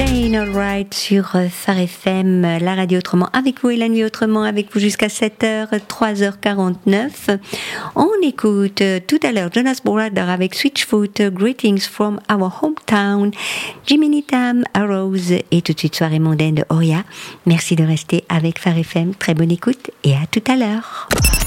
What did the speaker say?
Jane Alright sur Phare FM, la radio autrement avec vous et la nuit autrement avec vous jusqu'à 7h, 3h49. On écoute tout à l'heure Jonas Brother avec Switchfoot, Greetings from Our Hometown, Jiminy Tam, Arrows et tout de suite Soirée mondaine de Oya. Merci de rester avec Phare FM, très bonne écoute et à tout à l'heure.